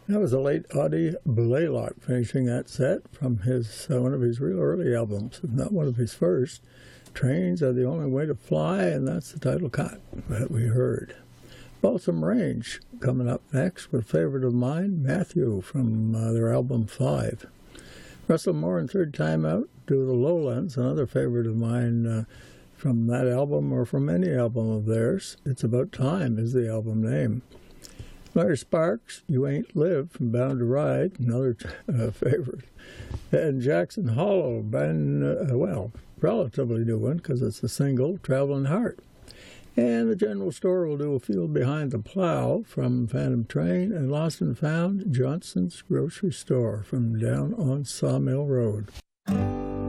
That was the late Audie Blaylock finishing that set from his one of his real early albums, not one of his first. Trains Are the Only Way to Fly, and that's the title cut that we heard. Balsam Range coming up next with a favorite of mine, Matthew, from their album 5. Russell Moore and Third Time Out do The Lowlands, another favorite of mine from that album or from any album of theirs. It's About Time is the album name. Larry Sparks, You Ain't Lived from Bound to Ride, another favorite. And Jackson Hollow, relatively new one because it's a single, Traveling Heart. And the General Store will do A Field Behind the Plow from Phantom Train, and Lost and Found, Johnson's Grocery Store from Down on Sawmill Road.